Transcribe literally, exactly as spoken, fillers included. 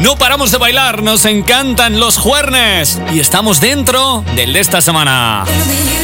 No paramos de bailar, nos encantan los juernes y estamos dentro del de esta semana.